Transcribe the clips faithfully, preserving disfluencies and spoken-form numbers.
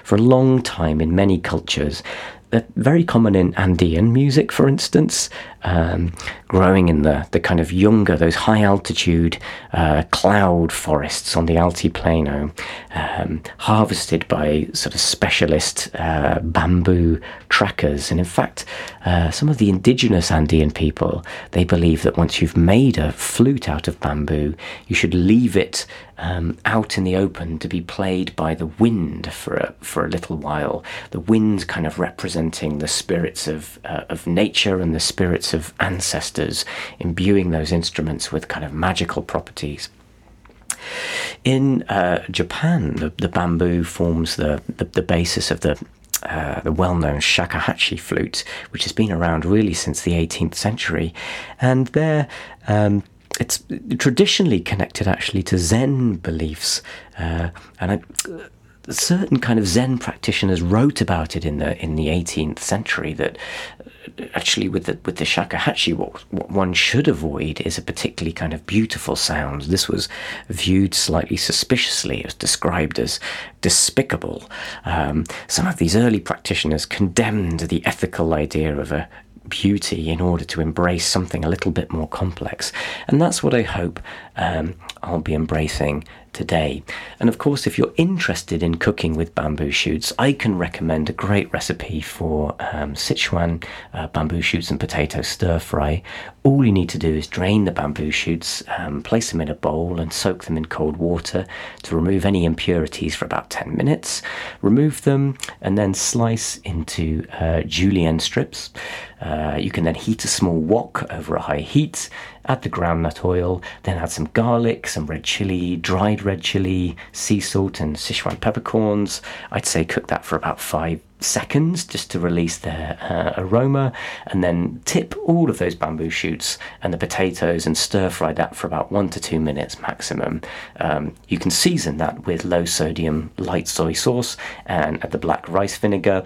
for a long time in many cultures. They're very common in Andean music, for instance, um, growing in the, the kind of younger, those high altitude uh, cloud forests on the Altiplano, um, harvested by sort of specialist uh, bamboo trackers. And in fact, uh, some of the indigenous Andean people, they believe that once you've made a flute out of bamboo, you should leave it Um, out in the open to be played by the wind for a, for a little while. The wind kind of representing the spirits of uh, of nature and the spirits of ancestors, imbuing those instruments with kind of magical properties. In uh, Japan, the, the bamboo forms the, the, the basis of the Uh, the well-known shakuhachi flute, which has been around really since the eighteenth century, and there um, it's traditionally connected actually to Zen beliefs, uh, and I, certain kind of Zen practitioners wrote about it in the in the eighteenth century that actually with the with the shakuhachi, what, what one should avoid is a particularly kind of beautiful sound. This was viewed slightly suspiciously. It was described as despicable. Um, some of these early practitioners condemned the ethical idea of a beauty in order to embrace something a little bit more complex, and that's what I hope um, I'll be embracing today. And of course, if you're interested in cooking with bamboo shoots, I can recommend a great recipe for um, Sichuan uh, bamboo shoots and potato stir fry. All you need to do is drain the bamboo shoots, um, place them in a bowl and soak them in cold water to remove any impurities for about ten minutes. Remove them and then slice into uh, julienne strips. Uh, you can then heat a small wok over a high heat, add the groundnut oil, then add some garlic, some red chili, dried red chili, sea salt and Sichuan peppercorns. I'd say cook that for about five seconds just to release their uh, aroma, and then tip all of those bamboo shoots and the potatoes and stir fry that for about one to two minutes maximum. Um, you can season that with low sodium light soy sauce and add the black rice vinegar.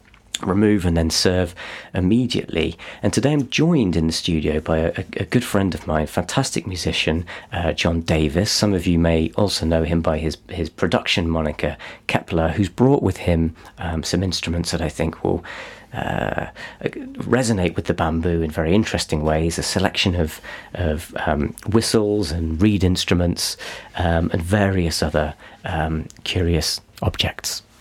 Remove and then serve immediately. And today I'm joined in the studio by a, a good friend of mine, fantastic musician, uh, John Davis. Some of you may also know him by his, his production moniker, Kepler, who's brought with him um, some instruments that I think will uh, resonate with the bamboo in very interesting ways. A selection of, of um, whistles and reed instruments um, and various other um, curious objects.